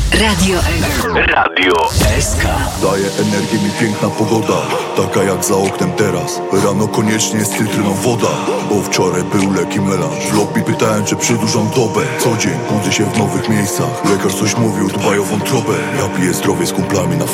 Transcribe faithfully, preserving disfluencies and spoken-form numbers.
Radio Radio S K. Daje energię mi piękna pogoda, taka jak za oknem teraz. Rano koniecznie z cytryną woda, bo wczoraj był leki melanż. W lobby pytałem, czy przedłużam dobę. Co dzień budzę się w nowych miejscach. Lekarz coś mówił, dbaj o wątrobę. Ja piję zdrowie z kumplami na